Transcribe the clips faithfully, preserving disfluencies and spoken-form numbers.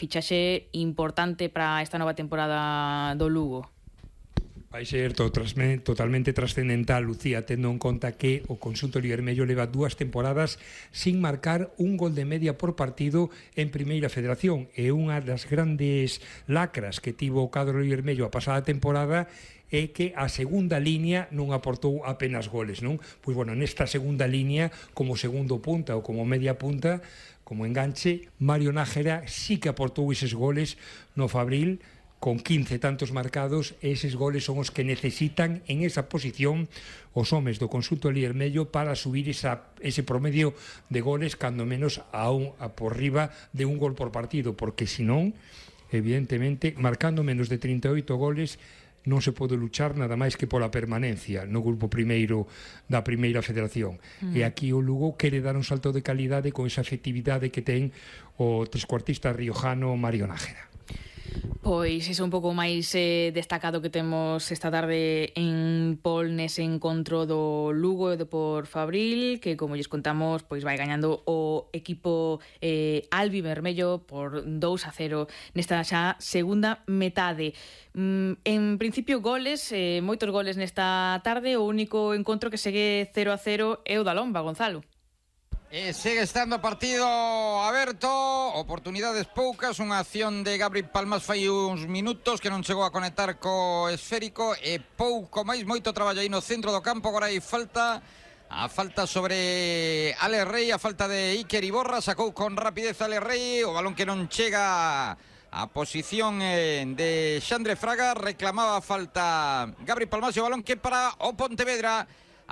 fichaxe importante para esta nova temporada do Lugo. Vai ser totalmente trascendental, Lucía, tendo en conta que o conxunto Libermello leva dúas temporadas sin marcar un gol de media por partido en Primeira Federación, e unha das grandes lacras que tivo o cadro Libermello a pasada temporada é que a segunda línea non aportou apenas goles, non? Pois, bueno, nesta segunda línea, como segundo punta ou como media punta, como enganche, Mario Nájera sí que aportou eses goles no Fabril, con quince tantos marcados, e eses goles son os que necesitan en esa posición os homes do conxunto Libermello para subir esa, ese promedio de goles cando menos a, un, a por riba de un gol por partido, porque senón, evidentemente, marcando menos de trinta e oito goles non se pode luchar nada máis que pola permanencia no grupo primeiro da Primeira Federación. Mm. E aquí o Lugo quere dar un salto de calidade con esa efectividade que ten o trescuartista riojano Mario Nájera. Pois iso un pouco máis eh, destacado que temos esta tarde en Pol nese encontro do Lugo e do por Fabril, que como lles contamos, pois vai gañando o equipo eh, albivermello por dous a cero nesta xa segunda metade. Mm, en principio goles, eh, moitos goles nesta tarde, o único encontro que segue cero a cero é o da Lomba, Gonzalo. E segue estando partido aberto, oportunidades poucas, unha acción de Gabri Palmas fai uns minutos que non chegou a conectar co esférico e pouco máis, moito traballo aí no centro do campo. Agora hai falta, a falta sobre Ale Rey, a falta de Iker Iborra, sacou con rapidez Ale Rey, o balón que non chega a posición de Xandre Fraga, reclamaba falta Gabri Palmas e o balón que para o Pontevedra.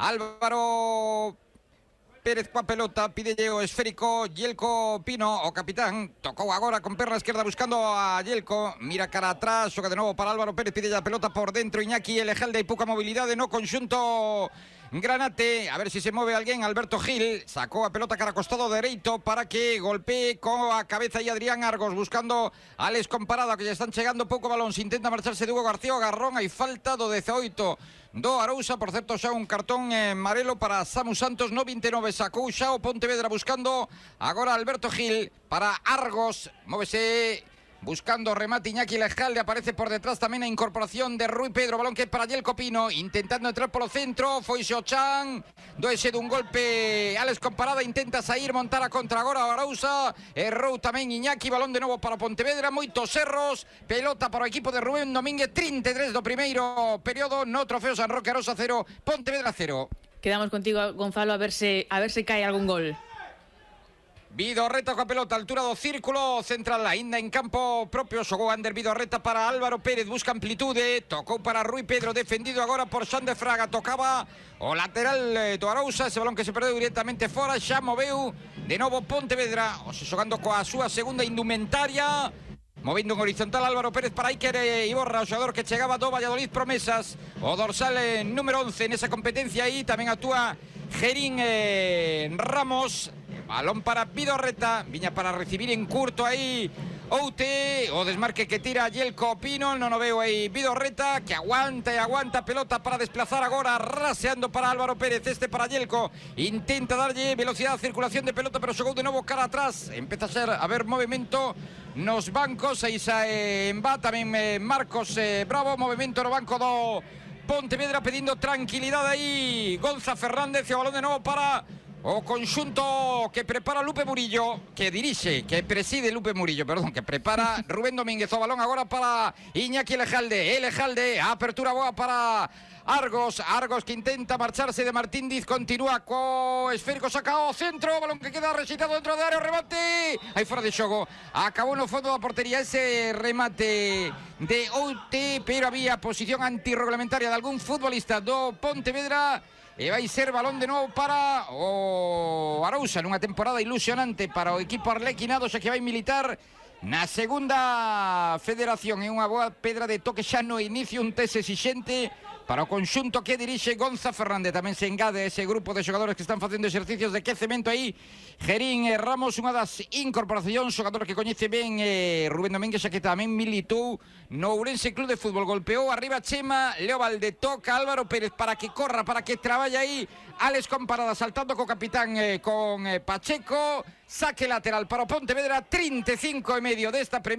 Álvaro Pérez coa pelota, pide o esférico Yelko Pino, o capitán, tocou agora con perna esquerda buscando a Yelko, mira cara atrás, xoga de novo para Álvaro Pérez, pide a pelota por dentro Iñaki Elejalde, hai pouca mobilidade no conxunto Granate, a ver se si se move alguén. Alberto Gil sacou a pelota cara costado dereito para que golpee coa cabeza e Adrián Argos buscando a Alex Comparada, que lle están chegando pouco balón, se intenta marcharse Hugo García Garrón, hai falta do dezaoito do Arousa, por certo xa un cartón eh, amarelo para Samu Santos no vinte e nove, sacou xa o Pontevedra buscando agora Alberto Gil para Argos, móvese buscando remate Iñaki Lejalde, aparece por detrás tamén a incorporación de Rui Pedro, balón que é para Yelko Pino, intentando entrar polo centro, foi Xochan, doese dun golpe Alex Comparada, intenta sair, montar a contra agora o Arousa, errou tamén Iñaki, balón de novo para Pontevedra, moitos erros, pelota para o equipo de Rubén Domínguez, trinta e tres do primeiro período no Trofeo San Roque, Arousa cero, Pontevedra cero. Quedamos contigo, Gonzalo, a ver se a ver se cae algún gol. Vidorreta coa pelota, altura do círculo central, ainda en campo propio, xogou Ander Vidorreta para Álvaro Pérez, busca amplitude, tocou para Rui Pedro, defendido agora por Xande Fraga, tocaba o lateral do Arousa, ese balón que se perdeu directamente fora, xa moveu de novo Pontevedra, o se xogando coa súa segunda indumentaria, movendo en horizontal Álvaro Pérez para Iker Iborra, o xogador que chegaba do Valladolid Promesas, o dorsal número once nesa competencia aí, tamén actúa Gerín eh, Ramos. Balón para Vidorreta, viña para recibir en curto aí Oute, o desmarque que tira Yelko Pino, non o veo aí Vidorreta, que aguanta e aguanta, pelota para desplazar agora, raseando para Álvaro Pérez, este para Yelko, intenta darlle velocidade, circulación de pelota, pero xogou de novo cara atrás, empeza a ser a ver movimento nos bancos, aí sae en va tamén eh, Marcos eh, Bravo, movimento no banco do Pontevedra, pedindo tranquilidade aí Gonza Fernández, e o balón de novo para o conxunto que prepara Lupe Murillo, que dirixe, que preside Lupe Murillo, perdón, que prepara Rubén Domínguez, o balón agora para Iñaki Elejalde, Elejalde, a apertura boa para Argos, Argos que intenta marcharse de Martín Diz, continúa co esférico, saca o centro, balón que queda rexeitado dentro da área, o remate, aí fora de xogo, acabou no fondo da portería ese remate de Oute, pero había posición antirreglamentaria de algún futbolista do Pontevedra, e vai ser balón de novo para o Arousa, nunha temporada ilusionante para o equipo arlequinado, xa que vai militar na segunda federación. É unha boa pedra de toque xa no inicio, un test exixente para o conxunto que dirixe Gonza Fernández. Tamén se engade ese grupo de xogadores que están facendo exercicios de quecemento aí. Gerín e Ramos, unha das incorporacións, xogador que coñece ben eh, Rubén Domínguez, xa que tamén militou no Ourense Club de Fútbol. Golpeou arriba Chema, Leo Valde, toca Álvaro Pérez para que corra, para que traballe aí Alex Comparada, saltando co capitán eh, con eh, Pacheco, saque lateral para o Pontevedra, trinta e cinco e medio desta